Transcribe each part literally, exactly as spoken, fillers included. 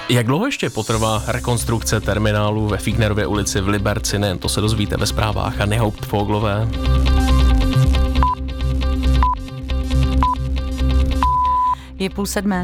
Jak dlouho ještě potrvá rekonstrukce terminálu ve Fígnerově ulici v Liberci? Nejen to se dozvíte ve zprávách Anny Hauptfoglové. Je půl sedmé.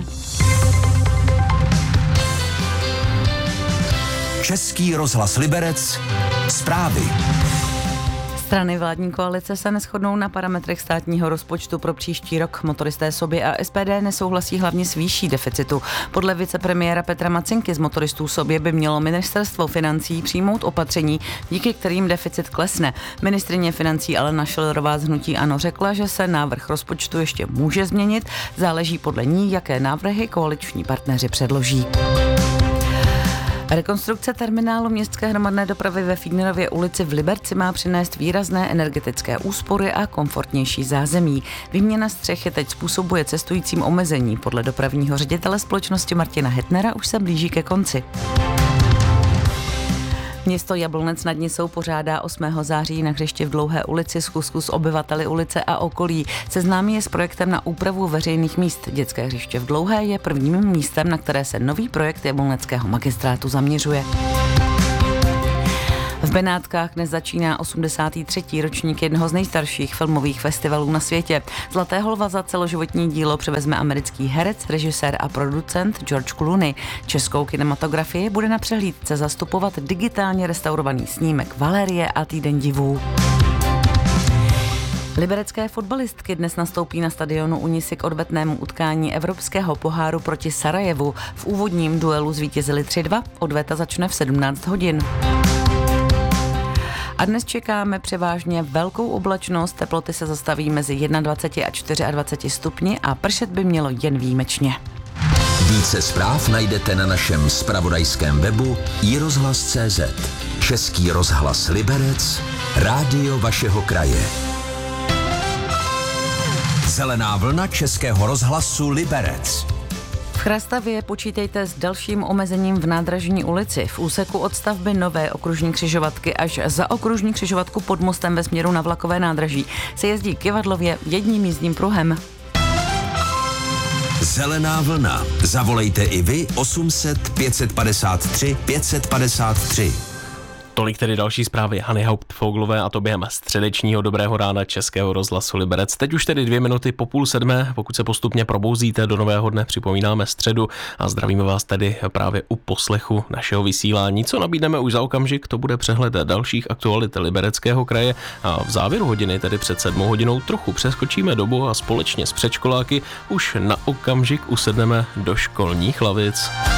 Český rozhlas Liberec. Zprávy. Strany vládní koalice se neshodnou na parametrech státního rozpočtu pro příští rok. Motoristé Sobě a S P D nesouhlasí hlavně s výší deficitu. Podle vicepremiéra Petra Macinky z motoristů Sobě by mělo ministerstvo financí přijmout opatření, díky kterým deficit klesne. Ministryně financí Alena Schillerová z hnutí ANO řekla, že se návrh rozpočtu ještě může změnit. Záleží podle ní, jaké návrhy koaliční partneři předloží. Rekonstrukce terminálu městské hromadné dopravy ve Fígnerově ulici v Liberci má přinést výrazné energetické úspory a komfortnější zázemí. Výměna střechy teď způsobuje cestujícím omezení. Podle dopravního ředitele společnosti Martina Hetnera už se blíží ke konci. Město Jablonec nad Nisou pořádá osmého září na hřišti v Dlouhé ulici schůzku s obyvateli ulice a okolí. Seznámí je s projektem na úpravu veřejných míst. Dětské hřiště v Dlouhé je prvním místem, na které se nový projekt Jablonneckého magistrátu zaměřuje. V Benátkách dnes začíná osmdesátý třetí ročník jednoho z nejstarších filmových festivalů na světě. Zlatého lva za celoživotní dílo převezme americký herec, režisér a producent George Clooney. Českou kinematografii bude na přehlídce zastupovat digitálně restaurovaný snímek Valérie a Týden divů. Liberecké fotbalistky dnes nastoupí na stadionu Unisy k odvetnému utkání Evropského poháru proti Sarajevu. V úvodním duelu zvítězili tři dva, odveta začne v sedmnáct hodin. A dnes čekáme převážně velkou oblačnost, teploty se zastaví mezi dvacet jedna a dvacet čtyři stupni a pršet by mělo jen výjimečně. Více zpráv najdete na našem zpravodajském webu i rozhlas tečka cé zet. Český rozhlas Liberec, rádio vašeho kraje. Zelená vlna Českého rozhlasu Liberec. V Chrastavě počítejte s dalším omezením v nádražní ulici. V úseku od stavby nové okružní křižovatky až za okružní křižovatku pod mostem ve směru na vlakové nádraží se jezdí k Jivadlově jedním jízdním pruhem. Zelená vlna. Zavolejte i vy osm set pět padesát tři pět padesát tři. Tolik tedy další zprávy Anny Hauptfoglové a to během středečního dobrého rána Českého rozhlasu Liberec. Teď už tedy dvě minuty po půl sedmé, pokud se postupně probouzíte do nového dne, připomínáme středu a zdravíme vás tedy právě u poslechu našeho vysílání. Co nabídneme už za okamžik, to bude přehled dalších aktualit Libereckého kraje a v závěru hodiny, tedy před sedmou hodinou, trochu přeskočíme dobu a společně s předškoláky už na okamžik usedneme do školních lavic.